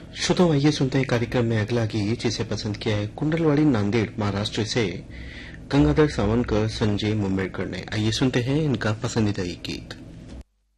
श्रोताओं, आइए सुनते हैं कार्यक्रम में अगला गीत जिसे पसंद किया है कुंडलवाड़ी नांदेड़ महाराष्ट्र से गंगाधर सावंतकर संजय मुंबईकर ने। आइए सुनते हैं इनका पसंदीदा ये गीत।